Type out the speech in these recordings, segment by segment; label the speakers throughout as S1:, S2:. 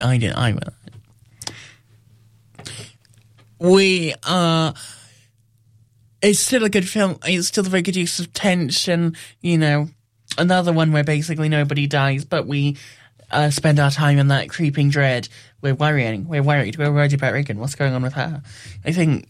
S1: I did. We are. It's still a good film. It's still a very good use of tension. You know, another one where basically nobody dies, but we spend our time in that creeping dread. We're worrying. We're worried. We're worried about Regan. What's going on with her? I think.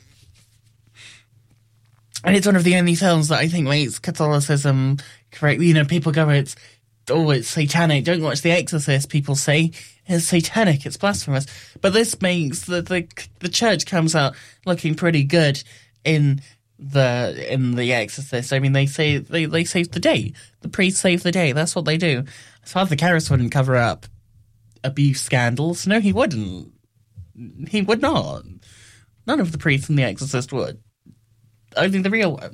S1: And it's one of the only films that I think makes Catholicism correct. You know, people go, it's satanic. Don't watch The Exorcist. People say it's satanic. It's blasphemous. But this makes the church comes out looking pretty good in The Exorcist. I mean, they say they save the day. The priests save the day. That's what they do. Father Karras wouldn't cover up abuse scandals. No, he wouldn't. He would not. None of the priests in The Exorcist would. I think the real one.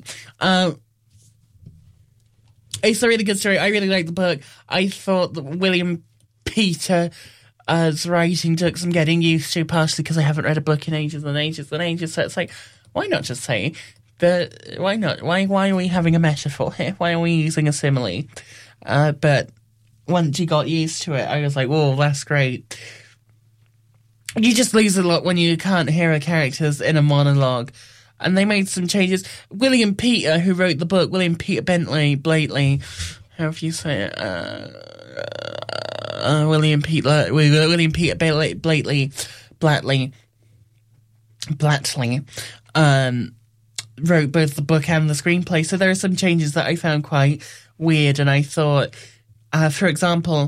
S1: It's a really good story. I really like the book. I thought that William Peter's writing took some getting used to, partially because I haven't read a book in ages and ages and ages. So it's like, why not just say that? Why not? Why are we having a metaphor here? Why are we using a simile? But once you got used to it, I was like, whoa, that's great. You just lose a lot when you can't hear a characters in a monologue. And they made some changes. William Peter, who wrote the book, William Peter Blattley, however you say it, William Peter Blattley, wrote both the book and the screenplay. So there are some changes that I found quite weird, and I thought, for example,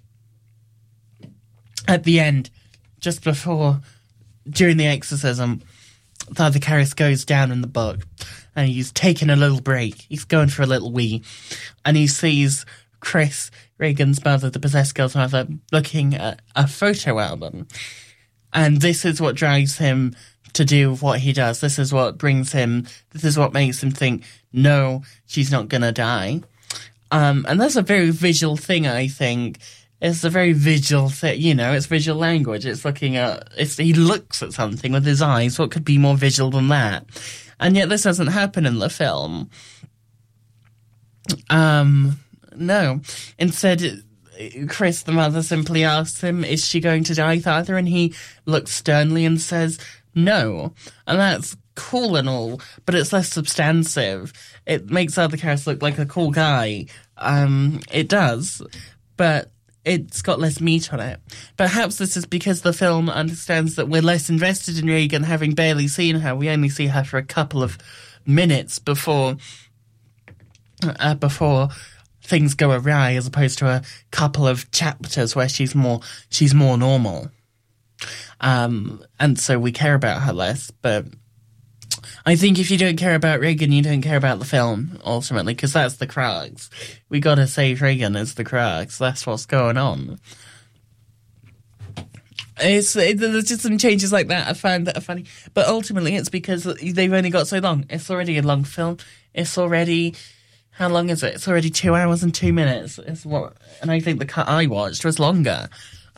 S1: at the end, just before, during the exorcism, Father Karras goes down in the book and he's taking a little break. He's going for a little wee. And he sees Chris, Regan's mother, the possessed girl's mother, looking at a photo album. And this is what drives him to do what he does. This is what makes him think, no, she's not going to die. And that's a very visual thing, I think. It's a very visual thing, you know, it's visual language. It's he looks at something with his eyes. What could be more visual than that? And yet this doesn't happen in the film. No. Instead, Chris, the mother, simply asks him, is she going to die, Father? And he looks sternly and says, no. And that's cool and all, but it's less substantive. It makes Father Karras look like a cool guy. It does. But it's got less meat on it. Perhaps this is because the film understands that we're less invested in Regan, having barely seen her. We only see her for a couple of minutes before things go awry, as opposed to a couple of chapters where she's more normal. And so we care about her less. But I think if you don't care about Regan, you don't care about the film, ultimately, because that's the crux. We gotta save Regan as the crux. That's what's going on. There's just some changes like that I found that are funny. But ultimately, it's because they've only got so long. It's already a long film. It's already... How long is it? It's already 2 hours and 2 minutes. And I think the cut I watched was longer.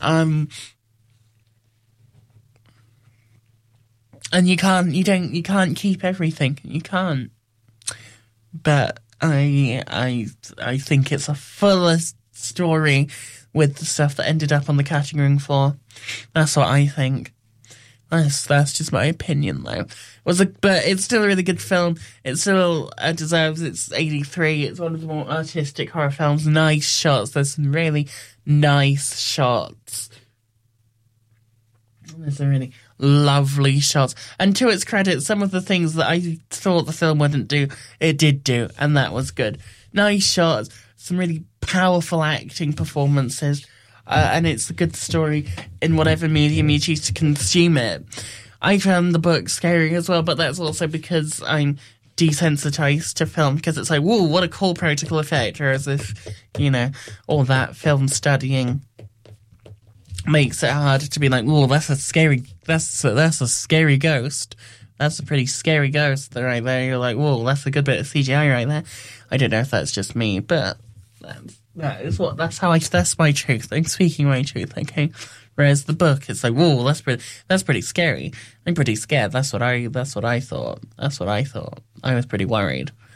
S1: And you can't keep everything. You can't. But I think it's a fuller story with the stuff that ended up on the cutting room floor. That's what I think. That's just my opinion, though. But it's still a really good film. It still deserves its 83. It's one of the more artistic horror films. Nice shots. There's some really nice shots. There's some really lovely shots. And to its credit, some of the things that I thought the film wouldn't do, it did do, and that was good. Nice shots, some really powerful acting performances, and it's a good story in whatever medium you choose to consume it. I found the book scary as well, but that's also because I'm desensitized to film, because it's like, whoa, what a cool practical effect, whereas if, all that film studying makes it harder to be like, whoa, that's a scary ghost. That's a pretty scary ghost right there. You're like, whoa, that's a good bit of CGI right there. I don't know if that's just me, but that's my truth. I'm speaking my truth, okay? Whereas the book, it's like, whoa, that's pretty scary. I'm pretty scared. That's what I thought. I was pretty worried.